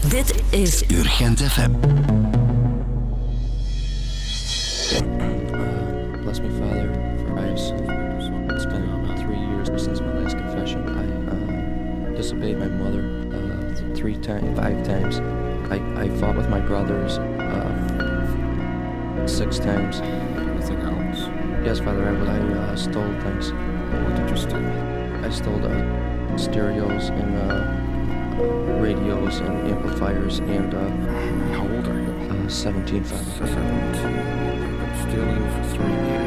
Dit is Urgent FM. Bless me, Father, for I have sinned. It's been about 3 years since my last confession. I disobeyed my mother 5 times. I fought with my brothers 6 times. Anything else? Yes, Father, I stole things. What did you steal? I stole stereos and radios and amplifiers and How old are you? 17, Father. 17. You've been stealing for 3 years.